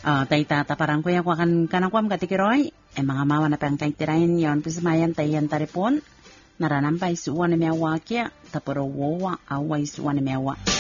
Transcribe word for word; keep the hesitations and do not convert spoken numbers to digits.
Uh, taita taparang kuya ko kan kanakwam katikiroy e mga mawa na pang kaitirain yon pismayan tayan taripon naranam pa isuwan na miyawa kya tapuro wowa away isuwan na miyawa.